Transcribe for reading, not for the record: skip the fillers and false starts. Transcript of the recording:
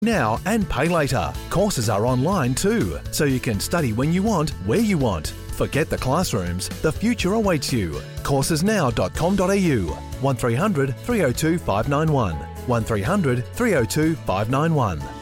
now and pay later. Courses are online too, so you can study when you want, where you want. Forget the classrooms, the future awaits you. Coursesnow.com.au 1300 302 591 1300 302 591.